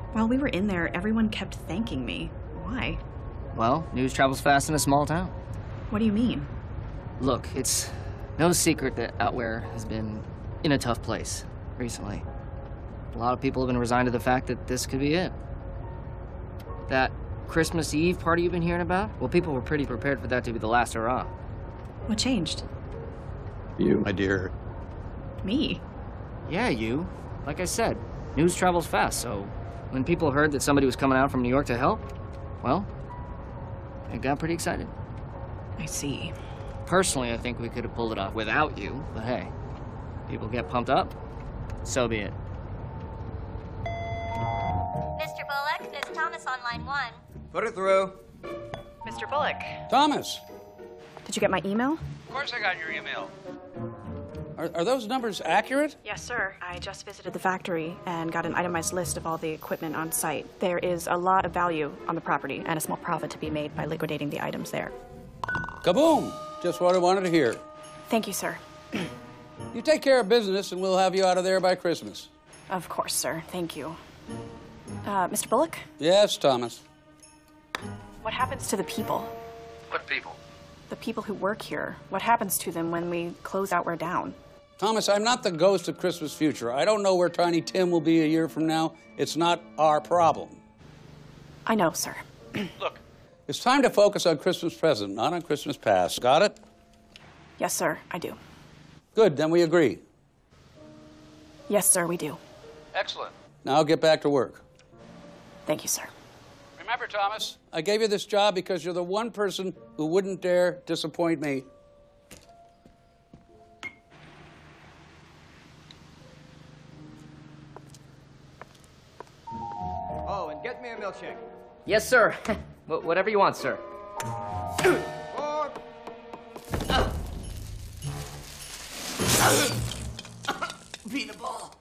While we were in there, everyone kept thanking me. Why? Well, news travels fast in a small town. What do you mean? Look, it's no secret that Outwear has been in a tough place recently. A lot of people have been resigned to the fact that this could be it. That Christmas Eve party you've been hearing about? Well, people were pretty prepared for that to be the last hurrah. What changed? You, my dear. Me? Yeah, you. Like I said, news travels fast, so when people heard that somebody was coming out from New York to help, well, they got pretty excited. I see. Personally, I think we could have pulled it off without you, but hey, people get pumped up, so be it. Mr. Bullock, there's Thomas on line 1. Put it through. Mr. Bullock, Thomas, did you get my email? Of course I got your email. are those numbers accurate? Yes, sir. I just visited the factory and got an itemized list of all the equipment on site. There is a lot of value on the property and a small profit to be made by liquidating the items there. Kaboom! Just what I wanted to hear. Thank you, sir. You take care of business, and we'll have you out of there by Christmas. Of course, sir. Thank you. Mr. Bullock, Yes, Thomas. what happens to the people? What people? The people who work here. What happens to them when we close Outwear down? Thomas, I'm not the ghost of Christmas future. I don't know where Tiny Tim will be a year from now. It's not our problem. I know, sir. Look, It's time to focus on Christmas present, not on Christmas past. Got it? Yes, sir, I do. Good, then we agree. Yes, sir, we do. excellent. Now get back to work. Thank you, sir. Remember, Thomas, I gave you this job because you're the one person who wouldn't dare disappoint me. Oh, and get me a milkshake. Yes, sir. Whatever you want, sir. Or... Beat the ball.